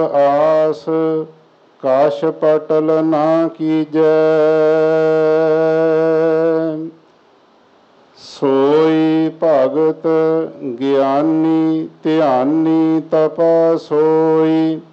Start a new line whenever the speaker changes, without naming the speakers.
ਆਸ ਕਾਸ਼ ਪਟਲ ਨਾ ਕੀਜੈ। ਸੋਈ ਭਗਤ ਗਿਆਨੀ ਧਿਆਨੀ ਤਪਾ ਸੋਈ